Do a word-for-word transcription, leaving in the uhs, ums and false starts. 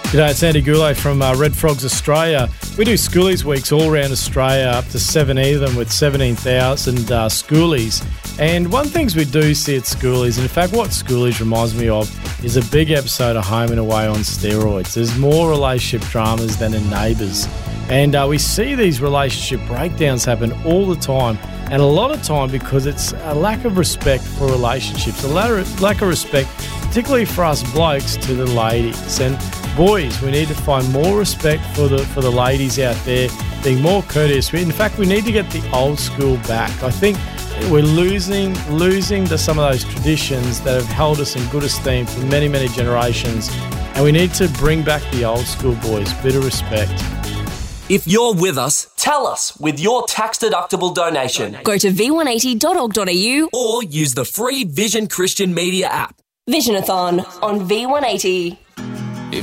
G'day, it's Andy Goulet from uh, Red Frogs Australia. We do schoolies weeks all around Australia, up to seventeen of them with seventeen thousand uh, schoolies. And one things we do see at schoolies, and in fact what schoolies reminds me of, is a big episode of Home and Away on steroids. There's more relationship dramas than in Neighbours. And uh, we see these relationship breakdowns happen all the time. And a lot of time because it's a lack of respect for relationships, a lack of respect, particularly for us blokes, to the ladies. And boys, we need to find more respect for the for the ladies out there, being more courteous. In fact, we need to get the old school back. I think we're losing losing to some of those traditions that have held us in good esteem for many, many generations. And we need to bring back the old school, boys. Bit of respect. If you're with us, tell us with your tax-deductible donation. Go to v one eighty dot org dot a u or use the free Vision Christian Media app. Visionathon on V one eighty.